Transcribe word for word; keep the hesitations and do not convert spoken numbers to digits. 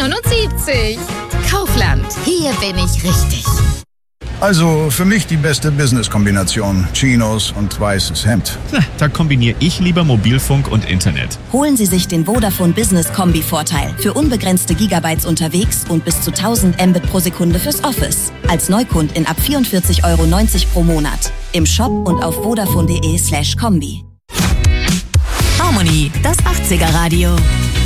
neunundsiebzig. Kaufland, hier bin ich richtig. Also für mich die beste Business-Kombination. Chinos und weißes Hemd. Na, da kombiniere ich lieber Mobilfunk und Internet. Holen Sie sich den Vodafone Business Kombi-Vorteil. Für unbegrenzte Gigabytes unterwegs und bis zu tausend Mbit pro Sekunde fürs Office. Als Neukund in ab vierundvierzig Euro neunzig pro Monat. Im Shop und auf vodafone.de slash Kombi. Harmony, das achtziger Radio.